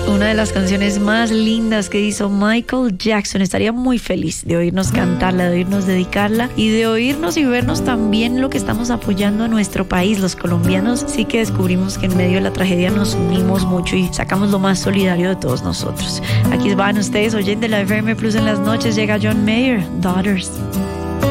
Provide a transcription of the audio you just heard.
una de las canciones más lindas que hizo Michael Jackson. Estaría muy feliz de oírnos cantarla, de oírnos dedicarla y de oírnos y vernos también lo que estamos apoyando a nuestro país. Los colombianos sí que descubrimos que en medio de la tragedia nos unimos mucho y sacamos lo más solidario de todos nosotros. Aquí van ustedes oyendo la FM Plus en las noches. Llega John Mayer, Daughters.